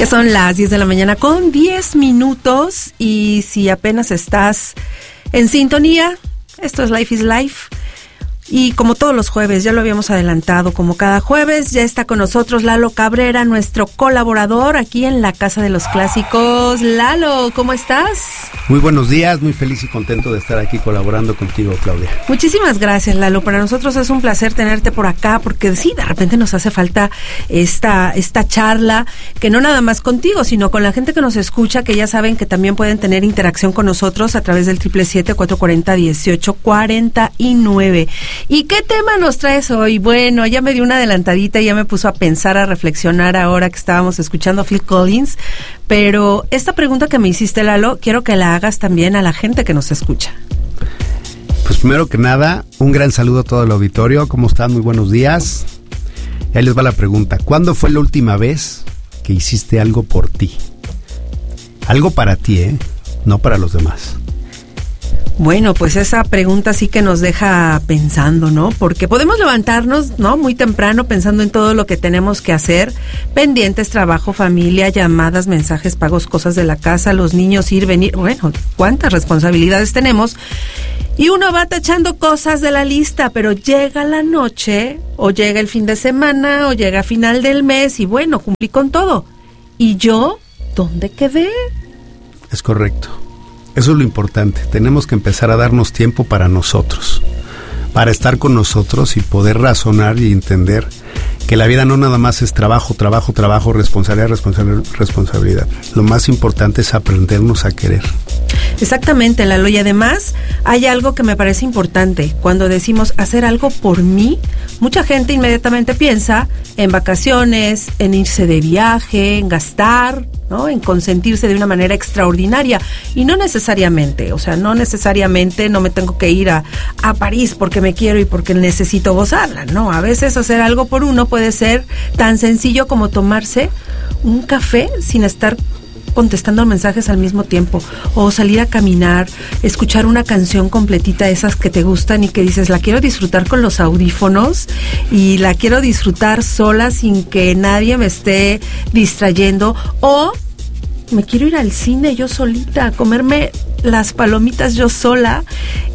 Ya son las 10 de la mañana con 10 minutos y si apenas estás en sintonía, esto es Life is Life. Y como todos los jueves, ya lo habíamos adelantado, como cada jueves, ya está con nosotros Lalo Cabrera, nuestro colaborador aquí en la Casa de los Clásicos. Lalo, ¿cómo estás? Muy buenos días, muy feliz y contento de estar aquí colaborando contigo, Claudia. Muchísimas gracias, Lalo. Para nosotros es un placer tenerte por acá, porque sí, de repente nos hace falta esta charla, que no nada más contigo, sino con la gente que nos escucha, que ya saben que también pueden tener interacción con nosotros a través del 777-440-1849. ¿Y qué tema nos traes hoy? Bueno, ya me dio una adelantadita, ya me puso a pensar, a reflexionar ahora que estábamos escuchando a Phil Collins, pero esta pregunta que me hiciste, Lalo, quiero que la hagas también a la gente que nos escucha. Pues primero que nada, un gran saludo a todo el auditorio. ¿Cómo están? Muy buenos días. Y ahí les va la pregunta. ¿Cuándo fue la última vez que hiciste algo por ti? Algo para ti, no para los demás. Bueno, pues esa pregunta sí que nos deja pensando, ¿no? Porque podemos levantarnos, ¿no? Muy temprano pensando en todo lo que tenemos que hacer, pendientes, trabajo, familia, llamadas, mensajes, pagos, cosas de la casa, los niños, ir, venir, bueno, cuántas responsabilidades tenemos. Y uno va tachando cosas de la lista, pero llega la noche, o llega el fin de semana, o llega a final del mes, y bueno, cumplí con todo. ¿Y yo dónde quedé? Es correcto. Eso es lo importante, tenemos que empezar a darnos tiempo para nosotros, para estar con nosotros y poder razonar y entender que la vida no nada más es trabajo, responsabilidad. Lo más importante es aprendernos a querer. Exactamente, Lalo, y además hay algo que me parece importante. Cuando decimos hacer algo por mí, mucha gente inmediatamente piensa en vacaciones, en irse de viaje, en gastar, ¿no? En consentirse de una manera extraordinaria. Y no necesariamente, no me tengo que ir a París porque me quiero y porque necesito gozarla, ¿no? A veces hacer algo por uno puede ser tan sencillo como tomarse un café sin estar contestando mensajes al mismo tiempo, o salir a caminar, escuchar una canción completita, esas que te gustan y que dices, la quiero disfrutar con los audífonos y la quiero disfrutar sola sin que nadie me esté distrayendo, o me quiero ir al cine yo solita, comerme las palomitas yo sola,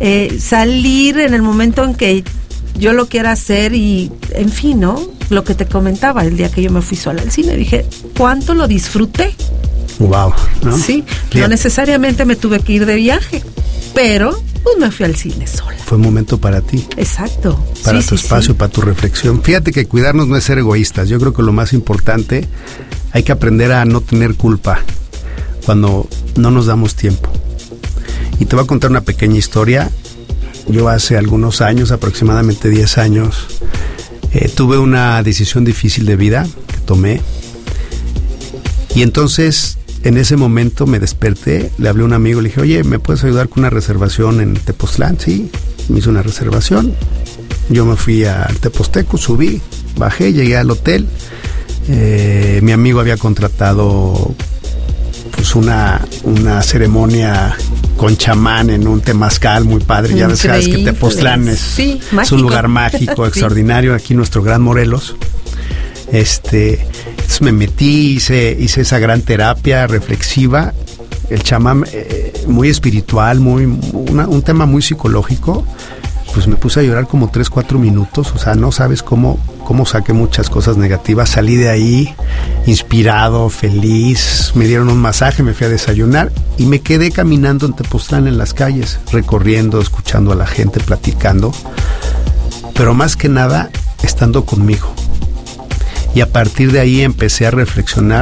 salir en el momento en que yo lo quiera hacer y, en fin, ¿no? Lo que te comentaba el día que yo me fui sola al cine, dije, ¿cuánto lo disfruté? Wow, ¿no? Sí, no necesariamente me tuve que ir de viaje, pero pues me fui al cine sola. Fue un momento para ti. Exacto. Para tu espacio, para tu reflexión. Fíjate que cuidarnos no es ser egoístas. Yo creo que lo más importante, hay que aprender a no tener culpa cuando no nos damos tiempo. Y te voy a contar una pequeña historia. Yo hace algunos años, aproximadamente 10 años, tuve una decisión difícil de vida que tomé. Y entonces, en ese momento me desperté, le hablé a un amigo, le dije, oye, ¿me puedes ayudar con una reservación en Tepoztlán? Sí, me hizo una reservación. Yo me fui al Teposteco, subí, bajé, llegué al hotel. Mi amigo había contratado pues una ceremonia con chamán en un temazcal muy padre. Ya sabes que Tepoztlán es un lugar mágico, extraordinario, aquí nuestro Gran Morelos. Entonces me metí, hice esa gran terapia reflexiva, el chamán muy espiritual, un tema muy psicológico. Pues me puse a llorar como 3-4 minutos, no sabes cómo saqué muchas cosas negativas. Salí de ahí inspirado, feliz, me dieron un masaje, me fui a desayunar y me quedé caminando en Tepoztlán en las calles, recorriendo, escuchando a la gente, platicando, pero más que nada estando conmigo. Y a partir de ahí empecé a reflexionar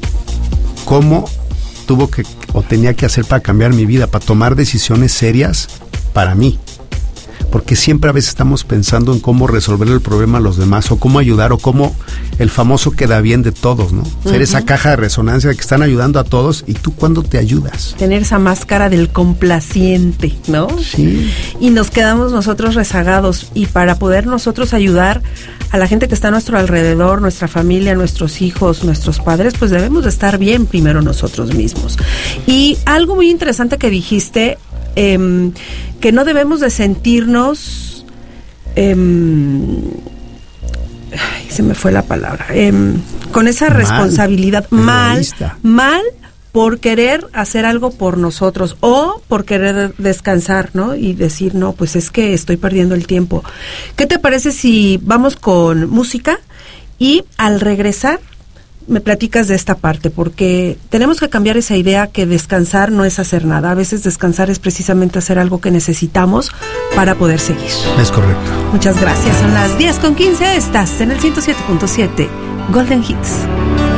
cómo tenía que hacer para cambiar mi vida, para tomar decisiones serias para mí. Porque siempre a veces estamos pensando en cómo resolver el problema a los demás, o cómo ayudar, o cómo el famoso queda bien de todos, ¿no? Ser esa caja de resonancia de que están ayudando a todos, y tú ¿cuándo te ayudas? Tener esa máscara del complaciente, ¿no? Sí. Y nos quedamos nosotros rezagados, y para poder nosotros ayudar a la gente que está a nuestro alrededor, nuestra familia, nuestros hijos, nuestros padres, pues debemos de estar bien primero nosotros mismos. Y algo muy interesante que dijiste, que no debemos de sentirnos se me fue la palabra, con esa responsabilidad mal por querer hacer algo por nosotros o por querer descansar, ¿no? Y decir, no, pues es que estoy perdiendo el tiempo. ¿Qué te parece si vamos con música y al regresar me platicas de esta parte? Porque tenemos que cambiar esa idea que descansar no es hacer nada. A veces descansar es precisamente hacer algo que necesitamos para poder seguir. Es correcto. Muchas gracias. Son las 10:15. Estás en el 107.7 Golden Hits.